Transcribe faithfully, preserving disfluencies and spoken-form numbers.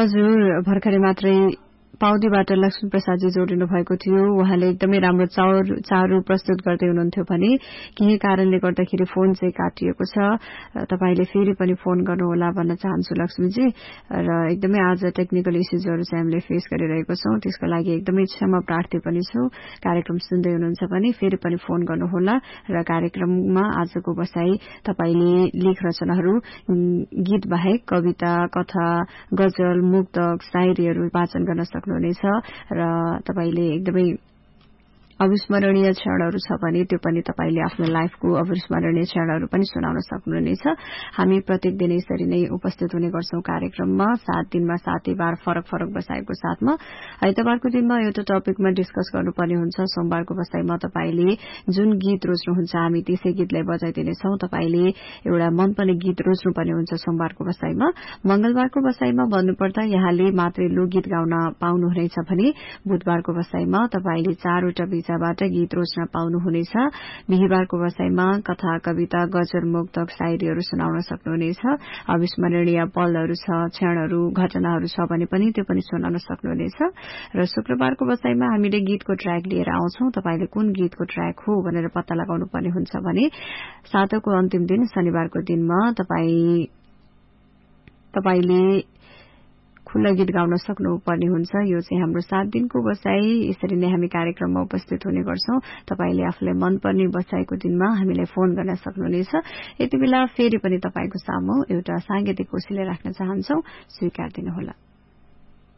हजुर भर्खरै मात्रै पाउदीबाट लक्ष्मी प्रसादजी जोडिनु भएको थियो। उहाँले एकदमै राम्रो चाउर चारो प्रस्तुत गर्दै हुनुहुन्थ्यो भने केही कारणले गर्दाखेरि फोन चाहिँ काटिएको छ। तपाईले फेरि पनि फोन गर्नुहोला भन्न चाहन्छु लक्ष्मीजी। र एकदमै आज टेक्निकल इस्युजहरू चाहिँ हामीले फेस गरिरहेको छौं, त्यसको लागि एकदमै क्षमा प्रार्थी पनि छु। कार्यक्रम सुन्दै हुनुहुन्छ भने फेरि पनि फोन गर्नुहोला र कार्यक्रममा आजको बसाई तपाईले लेख रचनाहरू, गीत बाहेक कविता, कथा, गजल, मुक्तक, शायरीहरू वाचन गर्न सक्नुहुनेछ र तपाईले एकदमै अविस्मरणीय क्षणहरू छ भने त्यो पनि तपाईले आफ्नो लाइफको अविस्मरणीय क्षणहरू पनि सुनाउन सक्नुहुनेछ। हामी प्रत्येक दिन यसरी नै उपस्थित हुने गर्छौं कार्यक्रममा, सात दिनमा सातै बार फरक फरक बसाइको साथमा। आइतबारको दिनमा एउटा टपिकमा डिस्कस गर्नुपर्ने हुन्छ। सोमबारको बसाइमा तपाईले जुन गीत रोज्नुहुन्छ हामी त्यसै गीतलाई बजाइदिनेछौं। तपाईले एउटा मनपर्ने गीत रोज्नुपर्ने हुन्छ सोमबारको बसाइमा। मंगलबारको बसाइमा भन्नुपर्दा यहाँले मात्रै लोकगीत गाउन पाउनुहुनेछ भने बुधबारको बसाइमा तपाईले चारवटा बाट गीत रोज्न पाउनुहुनेछ। बिहीबारको बसाइमा कथा, कविता, गजल, मुक्तक, शायरीहरू सुनाउन सक्नुहुनेछ। अविस्मरणीय पलहरू छ, क्षणहरू, घटनाहरू छ भने पनि त्यो पनि सुनाउन सक्नुहुनेछ। र शुक्रबारको बसाइमा हामीले गीतको ट्र्याक लिएर आउँछौं। तपाईले कुन गीतको ट्र्याक हो भनेर पत्ता लगाउनु पर्ने हुन्छ भने साताको अन्तिम दिन शनिबारको दिनमा तपाई तपाईले खुल्ला गीत गाउन सक्नुपर्ने हुन्छ। यो चाहिँ हाम्रो सात दिनको बसाई। यसरी नै हामी कार्यक्रममा उपस्थित हुने गर्छौं। तपाईले आफूलाई मनपर्ने बसाईको दिनमा हामीलाई फोन गर्न सक्नुहुनेछ। यति बेला फेरि पनि तपाईको सामु एउटा सांगीतिक कोशिला राख्न चाहन्छौं, स्वीकार दिनुहोला।